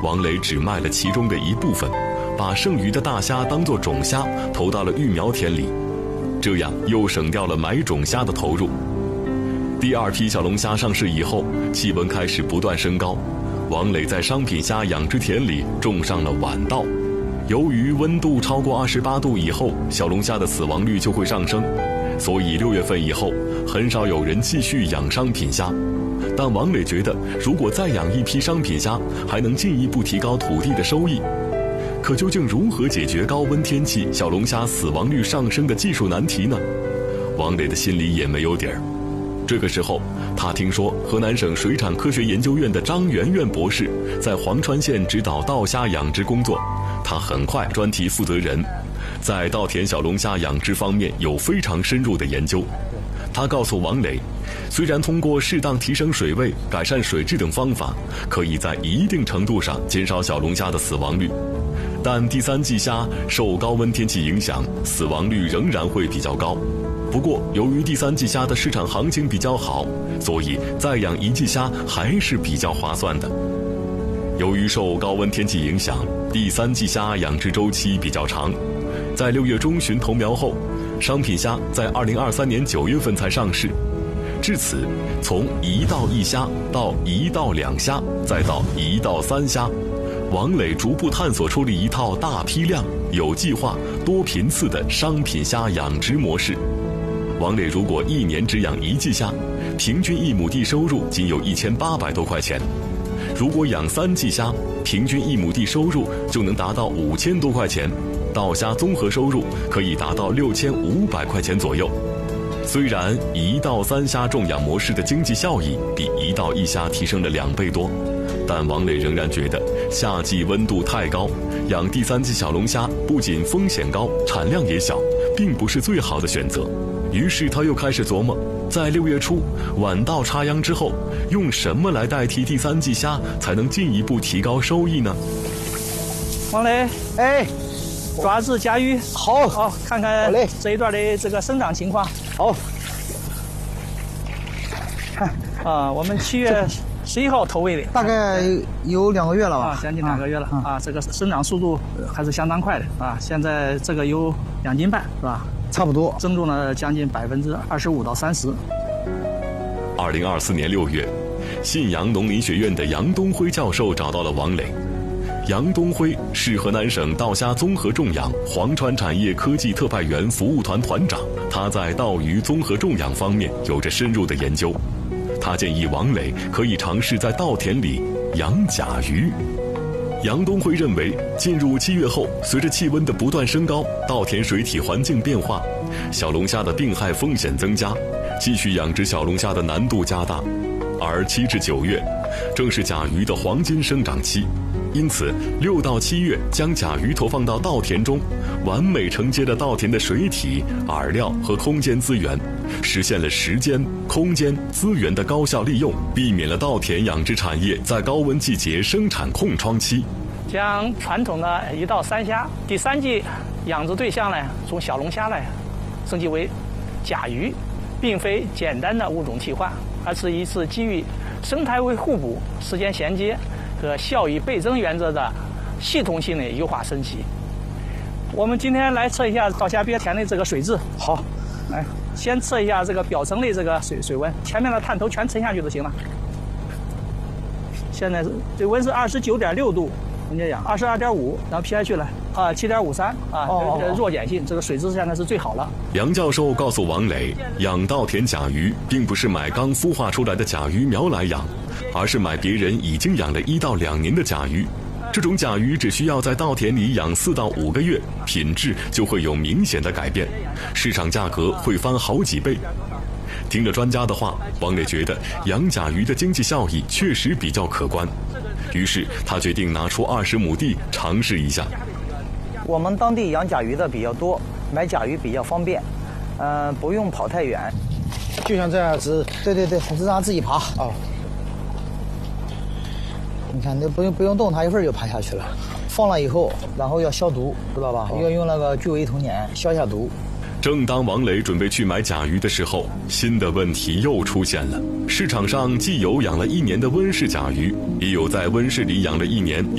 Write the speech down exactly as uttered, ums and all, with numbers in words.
王磊只卖了其中的一部分，把剩余的大虾当作种虾投到了育苗田里，这样又省掉了买种虾的投入。第二批小龙虾上市以后，气温开始不断升高，王磊在商品虾养殖田里种上了晚稻。由于温度超过二十八度以后，小龙虾的死亡率就会上升，所以六月份以后很少有人继续养商品虾。但王磊觉得，如果再养一批商品虾，还能进一步提高土地的收益。可究竟如何解决高温天气小龙虾死亡率上升的技术难题呢？王磊的心里也没有底儿。这个时候，他听说河南省水产科学研究院的张媛媛博士在黄川县指导稻虾养殖工作，他很快专题负责人，在稻田小龙虾养殖方面有非常深入的研究。他告诉王磊，虽然通过适当提升水位、改善水质等方法，可以在一定程度上减少小龙虾的死亡率，但第三季虾受高温天气影响，死亡率仍然会比较高。不过，由于第三季虾的市场行情比较好，所以再养一季虾还是比较划算的。由于受高温天气影响，第三季虾养殖周期比较长，在六月中旬投苗后，商品虾在二零二三年九月份才上市。至此，从一到一虾到一到两虾，再到一到三虾，王磊逐步探索出了一套大批量、有计划、多频次的商品虾养殖模式。王磊如果一年只养一季虾，平均一亩地收入仅有一千八百多块钱；如果养三季虾，平均一亩地收入就能达到五千多块钱，稻虾综合收入可以达到六千五百块钱左右。虽然一到三虾种养模式的经济效益比一到一虾提升了两倍多，但王磊仍然觉得夏季温度太高，养第三季小龙虾不仅风险高，产量也小，并不是最好的选择。于是他又开始琢磨，在六月初晚稻插秧之后，用什么来代替第三季虾，才能进一步提高收益呢？ 王磊， 哎， 抓子甲鱼， 好， 好，看看这一段的这个生长情况。 好， 看啊，我们七月十一号投喂的， 大概有两个月了吧？ 啊，将近两个月了啊，啊这个生长速度还是相当快的啊，现在这个有两斤半，是吧？ 差不多， 增重了将近百分之二十五到三十。 二零二四年六月，信阳农林学院的杨东辉教授找到了王磊。杨东辉是河南省稻虾综合种养黄川产业科技特派员服务团团长，他在稻鱼综合种养方面有着深入的研究。他建议王磊可以尝试在稻田里养甲鱼。杨东辉认为，进入七月后，随着气温的不断升高，稻田水体环境变化，小龙虾的病害风险增加，继续养殖小龙虾的难度加大。而七至九月，正是甲鱼的黄金生长期，因此六到七月将甲鱼投放到稻田中，完美承接了稻田的水体、饵料和空间资源，实现了时间、空间、资源的高效利用，避免了稻田养殖产业在高温季节生产空窗期。 将传统的一到三虾第三季养殖对象呢，从小龙虾呢升级为甲鱼，并非简单的物种替换，而是一次基于生态位互补、时间衔接和效益倍增原则的系统性的优化升级。我们今天来测一下稻虾鳖田的这个水质。 好， 来先测一下这个表层的这个水水温，前面的探头全沉下去就行了。现在这温是二十九点六度，人家讲二十二点五，然后 pH 了啊七点五三啊， 哦哦弱碱性，这个水质现在是最好了。 杨教授告诉王磊，养稻田甲鱼并不是买刚孵化出来的甲鱼苗来养，而是买别人已经养了一到两年的甲鱼。这种甲鱼只需要在稻田里养四到五个月，品质就会有明显的改变，市场价格会翻好几倍。听着专家的话，王磊觉得养甲鱼的经济效益确实比较可观，于是他决定拿出二十亩地尝试一下。 我们当地养甲鱼的比较多，买甲鱼比较方便，呃，不用跑太远，就像这样子。对对对，是让它自己爬啊。哦，你看，那不用不用动，它一会儿就爬下去了。放了以后，然后要消毒，知道吧？要用那个聚维酮碱消下毒。 正当王磊准备去买甲鱼的时候，新的问题又出现了。市场上既有养了一年的温室甲鱼，也有在温室里养了一年